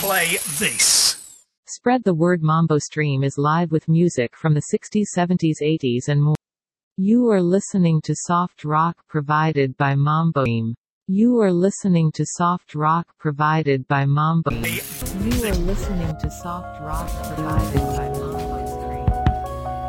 play this. Spread the word. Mambo Stream is live with music from the 60s, 70s, 80s and more. You are listening to soft rock provided by Mambo Stream. You are listening to soft rock provided by Mambo. You are listening to soft rock provided by Mambo.